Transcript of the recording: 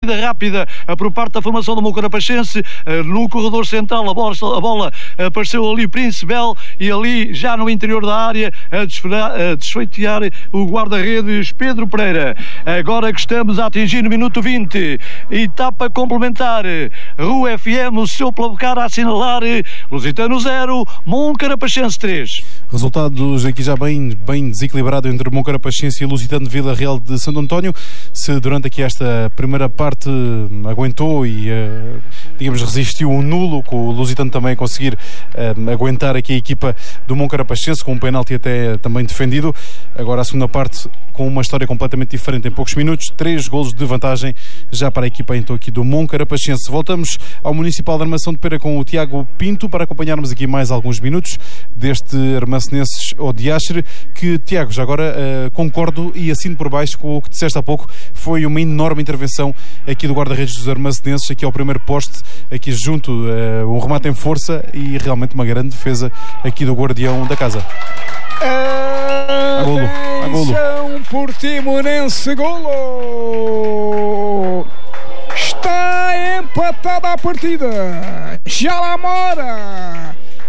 rápida por parte da formação do Moncarapachense no corredor central. A bola apareceu ali Príncipe e ali já no interior da área a desfeitear o guarda-redes Pedro Pereira. Agora que estamos a atingir no minuto 20, etapa complementar, Rua FM, o seu placar a assinalar Lusitano 0, Moncarapachense 3. Resultados aqui já bem desequilibrado entre Moncarapachense e Lusitano de Vila Real de Santo António. Se durante aqui esta primeira parte aguentou e digamos resistiu o nulo, com o Lusitano também a conseguir aguentar aqui a equipa do Moncarapachense com um penalti até também defendido. Agora a segunda parte com uma história completamente diferente em poucos minutos, 3 golos de vantagem já para a equipa então aqui do Moncarapachense. Voltamos ao Municipal de Armação de Pera com o Tiago Pinto para acompanharmos aqui mais alguns minutos deste Armacenenses ao Diastre, que Tiago, já agora concordo e assino por baixo com o que disseste há pouco, foi uma enorme intervenção aqui do guarda-redes dos Armacenenses, aqui ao primeiro poste, aqui junto, um remate em força e realmente uma grande defesa aqui do guardião da casa. Atenção, Portimonense, golo! Está empatada a partida. Já lá mora